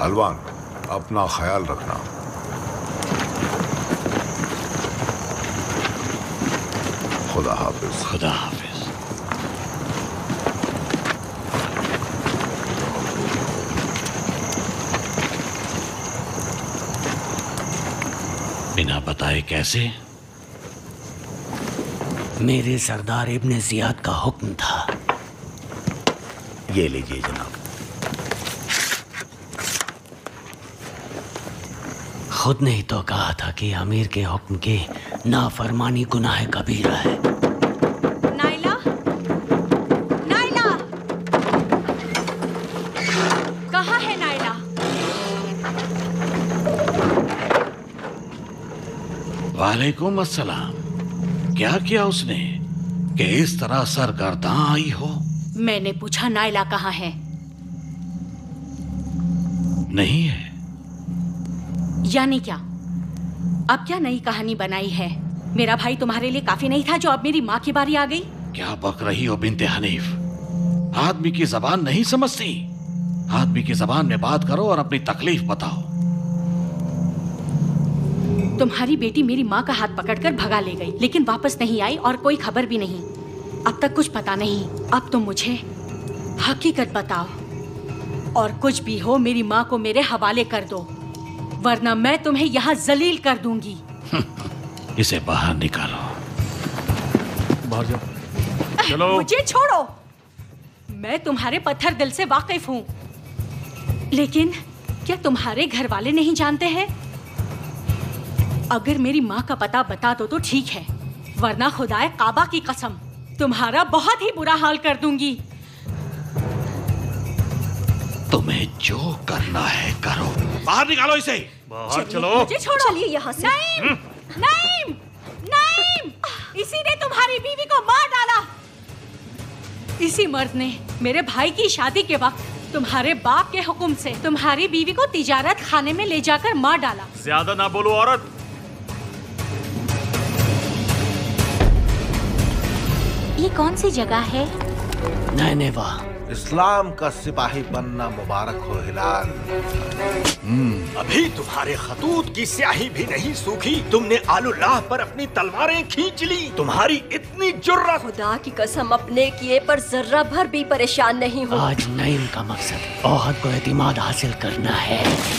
अलवान, अपना ख्याल रखना। खुदा हाफिज। खुदा हाफिज। बिना बताए कैसे? मेरे सरदार इब्ने जियाद का हुक्म था। ये लीजिए जनाब। खुद ने ही तो कहा था कि अमीर के हुक्म की नाफरमानी गुनाह कबीरा है। नाइला, नाइला, कहाँ है नाइला? वालेकुम अस्सलाम। क्या किया उसने कि इस तरह सरगर्दां आई हो? मैंने पूछा नाइला कहाँ है? नहीं है। यानी क्या? अब क्या नई कहानी बनाई है? मेरा भाई तुम्हारे लिए काफी नहीं था जो अब मेरी माँ की बारी आ गई? क्या बक रही हो बिन्ते हनीफ? आदमी की जबान नहीं समझती? आदमी की जबान में बात करो और अपनी तकलीफ बताओ। तुम्हारी बेटी मेरी माँ का हाथ पकड़कर भगा ले गई, लेकिन वापस नहीं आई और कोई खबर भी नहीं। अब तक कुछ पता नहीं। अब तुम मुझे हकीकत बताओ और कुछ भी हो मेरी माँ को मेरे हवाले कर दो, वरना मैं तुम्हें यहाँ जलील कर दूंगी। इसे बाहर निकालो। बाहर जाओ। चलो। मुझे छोड़ो। मैं तुम्हारे पत्थर दिल से वाकिफ हूँ, लेकिन क्या तुम्हारे घर वाले नहीं जानते हैं? अगर मेरी माँ का पता बता दो तो ठीक है, वरना खुदाए काबा की कसम तुम्हारा बहुत ही बुरा हाल कर दूंगी। तुम्हें जो करना है करो। बाहर निकालो इसे। बाहर चलो। मुझे छोड़ो। चलिए यहाँ से। नईम, नईम, नईम, इसी ने तुम्हारी बीवी को मार डाला। इसी मर्द ने मेरे भाई की शादी के वक्त तुम्हारे बाप के हुक्म से तुम्हारी बीवी को तिजारत खाने में ले जाकर मार डाला। ज्यादा ना बोलो औरत। ये कौन सी जगह है? नैनेवा। इस्लाम का सिपाही बनना मुबारक हो हिलाल। अभी तुम्हारे खतूत की स्याही भी नहीं सूखी, तुमने आलूल्लाह पर अपनी तलवारें खींच ली। तुम्हारी इतनी जुर्रत। खुदा की कसम अपने किए पर जर्रा भर भी परेशान नहीं हूँ। आज नईम का मकसद ओहद को एतिमाद हासिल करना है।